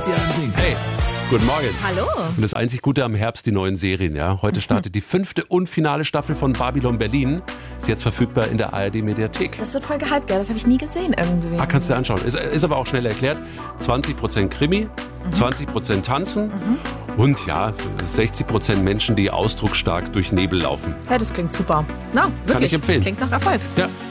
Christian Winkel. Hey, guten Morgen. Hallo. Und das einzig Gute am Herbst, die neuen Serien. Ja? Heute startet die 5. und finale Staffel von Babylon Berlin. Ist jetzt verfügbar in der ARD-Mediathek. Das wird voll gehypt, gell? Das habe ich nie gesehen irgendwie. Kannst du dir anschauen. Ist aber auch schnell erklärt. 20% Krimi, 20% Tanzen und 60% Menschen, die ausdrucksstark durch Nebel laufen. Ja, das klingt super. Na, wirklich. Kann ich empfehlen. Klingt nach Erfolg. Ja.